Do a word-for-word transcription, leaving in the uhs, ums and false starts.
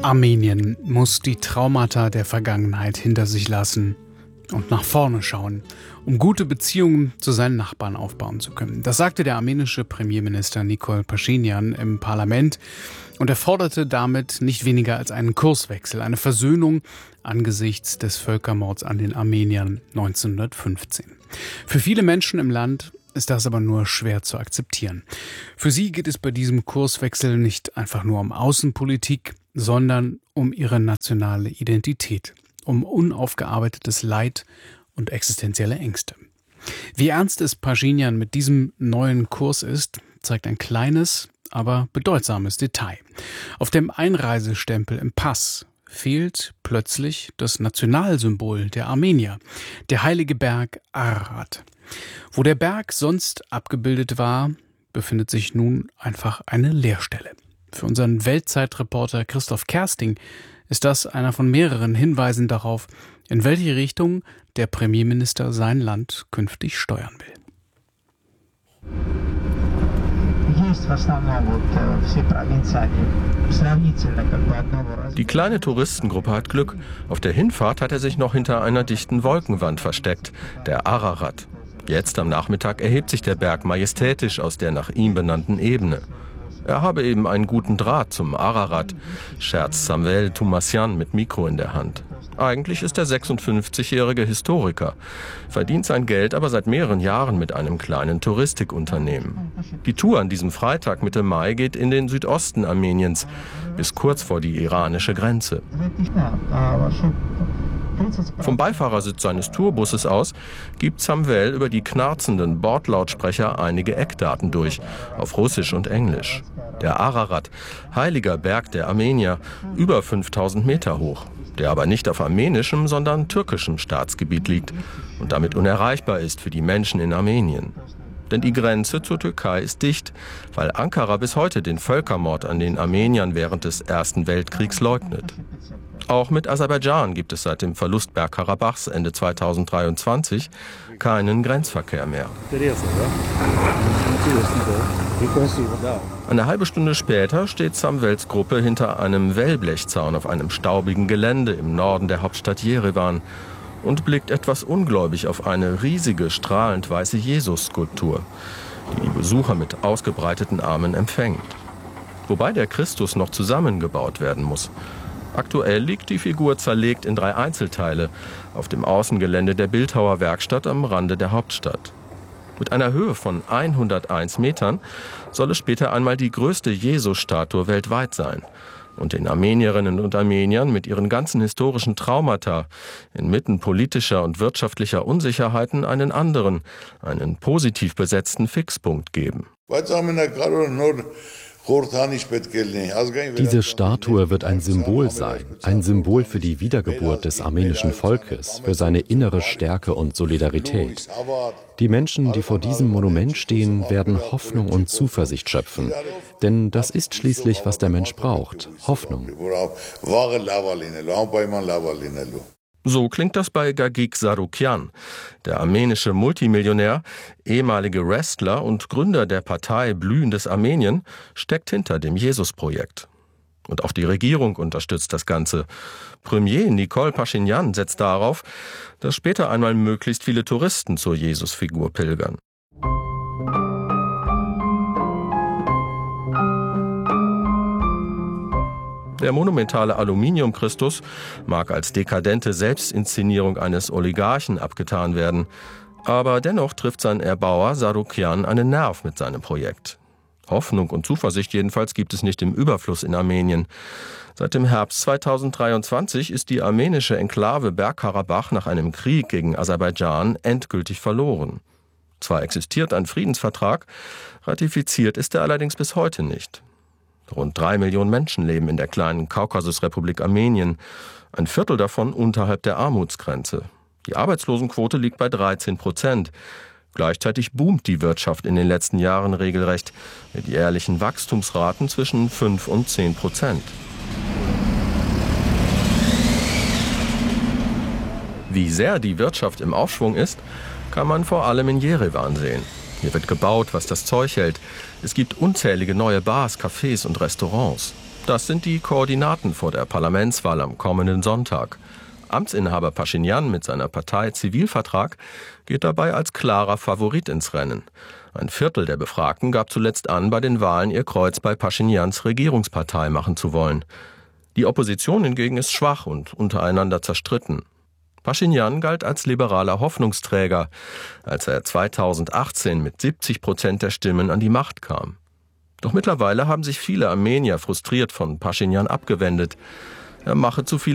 Armenien muss die Traumata der Vergangenheit hinter sich lassen und nach vorne schauen, um gute Beziehungen zu seinen Nachbarn aufbauen zu können. Das sagte der armenische Premierminister Nikol Paschinjan im Parlament und er forderte damit nicht weniger als einen Kurswechsel, eine Versöhnung angesichts des Völkermords an den Armeniern neunzehnhundertfünfzehn. Für viele Menschen im Land ist das aber nur schwer zu akzeptieren. Für sie geht es bei diesem Kurswechsel nicht einfach nur um Außenpolitik, sondern um ihre nationale Identität, um unaufgearbeitetes Leid und existenzielle Ängste. Wie ernst es Paschinjan mit diesem neuen Kurs ist, zeigt ein kleines, aber bedeutsames Detail. Auf dem Einreisestempel im Pass fehlt plötzlich das Nationalsymbol der Armenier, der heilige Berg Ararat. Wo der Berg sonst abgebildet war, befindet sich nun einfach eine Leerstelle. Für unseren Weltzeitreporter Christoph Kersting ist das einer von mehreren Hinweisen darauf, in welche Richtung der Premierminister sein Land künftig steuern will. Die kleine Touristengruppe hat Glück. Auf der Hinfahrt hat er sich noch hinter einer dichten Wolkenwand versteckt, der Ararat. Jetzt am Nachmittag erhebt sich der Berg majestätisch aus der nach ihm benannten Ebene. Er habe eben einen guten Draht zum Ararat, scherzt Samuel Toumassian mit Mikro in der Hand. Eigentlich ist der sechsundfünfzigjährige Historiker, verdient sein Geld aber seit mehreren Jahren mit einem kleinen Touristikunternehmen. Die Tour an diesem Freitag Mitte Mai geht in den Südosten Armeniens, bis kurz vor die iranische Grenze. Vom Beifahrersitz seines Tourbusses aus gibt Samuel über die knarzenden Bordlautsprecher einige Eckdaten durch, auf Russisch und Englisch. Der Ararat, heiliger Berg der Armenier, über fünftausend Meter hoch, der aber nicht auf armenischem, sondern türkischem Staatsgebiet liegt und damit unerreichbar ist für die Menschen in Armenien. Denn die Grenze zur Türkei ist dicht, weil Ankara bis heute den Völkermord an den Armeniern während des Ersten Weltkriegs leugnet. Auch mit Aserbaidschan gibt es seit dem Verlust Bergkarabachs Ende zweitausenddreiundzwanzig keinen Grenzverkehr mehr. Eine halbe Stunde später steht Samuels Gruppe hinter einem Wellblechzaun auf einem staubigen Gelände im Norden der Hauptstadt Jerewan und blickt etwas ungläubig auf eine riesige, strahlend weiße Jesus-Skulptur, die die Besucher mit ausgebreiteten Armen empfängt. Wobei der Christus noch zusammengebaut werden muss. Aktuell liegt die Figur zerlegt in drei Einzelteile auf dem Außengelände der Bildhauer Werkstatt am Rande der Hauptstadt. Mit einer Höhe von hunderteins Metern soll es später einmal die größte Jesus-Statue weltweit sein und den Armenierinnen und Armeniern mit ihren ganzen historischen Traumata inmitten politischer und wirtschaftlicher Unsicherheiten einen anderen, einen positiv besetzten Fixpunkt geben. Diese Statue wird ein Symbol sein, ein Symbol für die Wiedergeburt des armenischen Volkes, für seine innere Stärke und Solidarität. Die Menschen, die vor diesem Monument stehen, werden Hoffnung und Zuversicht schöpfen. Denn das ist schließlich, was der Mensch braucht, Hoffnung. So klingt das bei Gagik Sarukyan. Der armenische Multimillionär, ehemalige Wrestler und Gründer der Partei Blühendes Armenien, steckt hinter dem Jesus-Projekt. Und auch die Regierung unterstützt das Ganze. Premier Nikol Paschinjan setzt darauf, dass später einmal möglichst viele Touristen zur Jesusfigur pilgern. Der monumentale Aluminium-Christus mag als dekadente Selbstinszenierung eines Oligarchen abgetan werden. Aber dennoch trifft sein Erbauer Sarukyan einen Nerv mit seinem Projekt. Hoffnung und Zuversicht jedenfalls gibt es nicht im Überfluss in Armenien. Seit dem Herbst zweitausenddreiundzwanzig ist die armenische Enklave Bergkarabach nach einem Krieg gegen Aserbaidschan endgültig verloren. Zwar existiert ein Friedensvertrag, ratifiziert ist er allerdings bis heute nicht. Rund drei Millionen Menschen leben in der kleinen Kaukasusrepublik Armenien, ein Viertel davon unterhalb der Armutsgrenze. Die Arbeitslosenquote liegt bei dreizehn Prozent. Gleichzeitig boomt die Wirtschaft in den letzten Jahren regelrecht, mit jährlichen Wachstumsraten zwischen fünf und zehn Prozent. Wie sehr die Wirtschaft im Aufschwung ist, kann man vor allem in Jerewan sehen. Hier wird gebaut, was das Zeug hält. Es gibt unzählige neue Bars, Cafés und Restaurants. Das sind die Koordinaten vor der Parlamentswahl am kommenden Sonntag. Amtsinhaber Paschinjan mit seiner Partei Zivilvertrag geht dabei als klarer Favorit ins Rennen. Ein Viertel der Befragten gab zuletzt an, bei den Wahlen ihr Kreuz bei Paschinjans Regierungspartei machen zu wollen. Die Opposition hingegen ist schwach und untereinander zerstritten. Paschinjan galt als liberaler Hoffnungsträger, als er zweitausendachtzehn mit siebzig Prozent der Stimmen an die Macht kam. Doch mittlerweile haben sich viele Armenier frustriert von Paschinjan abgewendet. Er mache zu viele